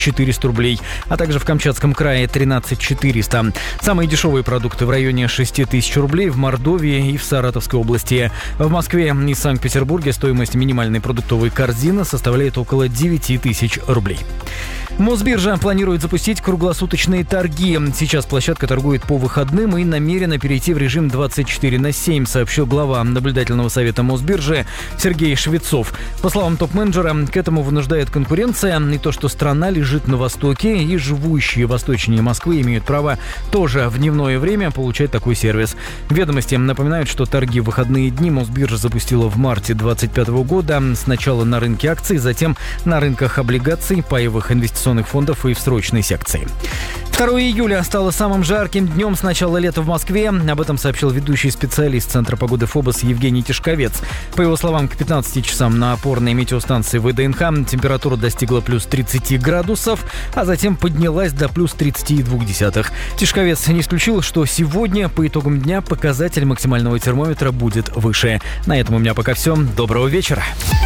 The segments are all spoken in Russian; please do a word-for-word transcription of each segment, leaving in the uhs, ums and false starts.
четыреста рублей, а также в Камчатском крае тринадцать четыреста. Самые дешевые продукты в районе шесть тысяч рублей в Мордовии и в Саратовской области. В Москве и Санкт-Петербурге стоимость минимальной продуктовой корзины составляет около девять тысяч рублей. Мосбиржа планирует запустить круглосуточные торги. Сейчас площадка торгует по выходным и намерена перейти в режим двадцать четыре на семь, сообщил глава наблюдательного совета Мосбиржи Сергей Швецов. По словам топ-менеджера, к этому вынуждает конкуренция и то, что страна лежит на востоке, и живущие восточнее Москвы имеют право тоже в дневное время получать такой сервис. Ведомости напоминают, что торги в выходные дни Мосбиржа запустила в марте двадцать пятого года. Сначала на рынке акций, затем на рынках облигаций, паевых инвестиционных фондов и в срочной секции. второго июля стало самым жарким днем с начала лета в Москве. Об этом сообщил ведущий специалист Центра погоды ФОБОС Евгений Тишковец. По его словам, к пятнадцати часам на опорной метеостанции ВДНХ температура достигла плюс тридцать градусов, а затем поднялась до плюс тридцать два десятых. Тишковец не исключил, что сегодня по итогам дня показатель максимального термометра будет выше. На этом у меня пока все. Доброго вечера.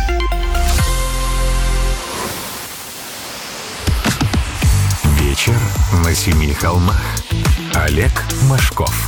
Вечер на семи холмах. Олег Машков.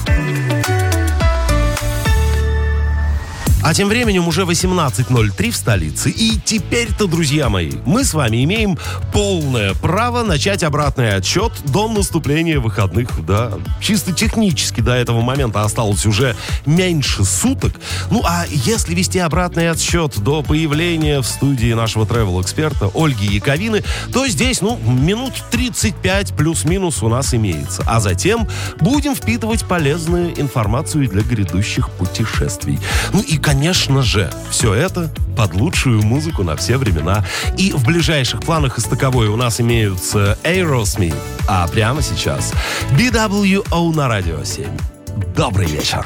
А тем временем уже восемнадцать ноль три в столице. И теперь-то, друзья мои, мы с вами имеем полное право начать обратный отсчет до наступления выходных. Да, чисто технически до этого момента осталось уже меньше суток. Ну, а если вести обратный отсчет до появления в студии нашего тревел-эксперта Ольги Яковины, то здесь, ну, минут тридцать пять плюс-минус у нас имеется. А затем будем впитывать полезную информацию для грядущих путешествий. Ну и, конечно же, все это под лучшую музыку на все времена. И в ближайших планах из таковой у нас имеются Aerosmith. А прямо сейчас би дабл ю о на Радио семь. Добрый вечер.